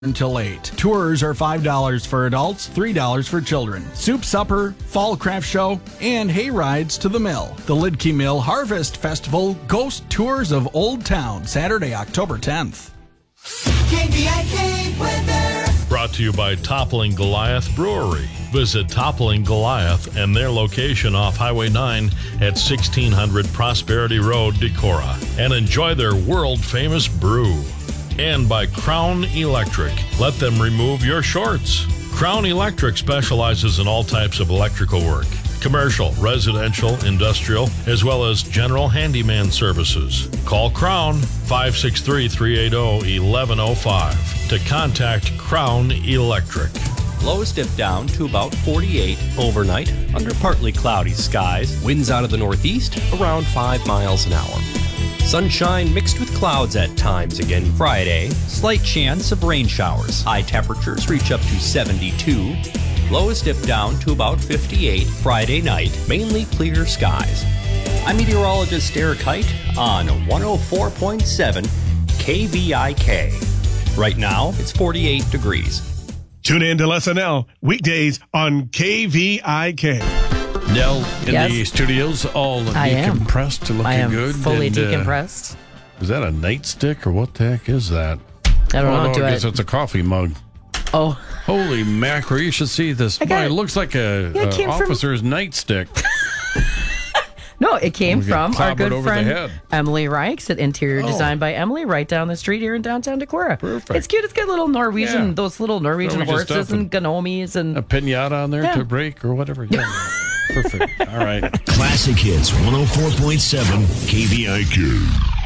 until 8. Tours are $5 for adults, $3 for children. Soup supper, fall craft show, and hay rides to the mill. The Lidkey Mill Harvest Festival Ghost Tours of Old Town, Saturday, October 10th. KVIK weather. Brought to you by Toppling Goliath Brewery. Visit Toppling Goliath and their location off Highway 9 at 1600 Prosperity Road, Decorah, and enjoy their world-famous brew. And by Crown Electric. Let them remove your shorts. Crown Electric specializes in all types of electrical work. Commercial, residential, industrial, as well as general handyman services. Call Crown 563-380-1105 to contact Crown Electric. Lows dip down to about 48 overnight under partly cloudy skies. Winds out of the northeast around 5 miles an hour. Sunshine mixed with clouds at times again Friday. Slight chance of rain showers. High temperatures reach up to 72. Lows dip down to about 58 Friday night. Mainly clear skies. I'm meteorologist Eric Height on 104.7 KVIK. Right now, it's 48 degrees. Tune in to SNL weekdays on KVIK. Nell in Yes. the studios, all decompressed, looking I am good. fully and, decompressed. Is that a nightstick or what the heck is that? I don't know. No, Do I guess I? it's a coffee mug. Oh, Holy mackerel, you should see this. I got Boy, it it. looks like a Yeah, it came from- officer's nightstick. no, it came We get from our clobbered good over the friend head. Emily Reichs at Interior Design by Emily, right down the street here in downtown Decorah. Perfect. It's cute. It's got little Norwegian, Yeah. those little Norwegian Norwegian horses stuff and gnomies and A pinata on there Yeah. to break or whatever. Yeah. Perfect. All right. Classic Hits 104.7 KVIQ.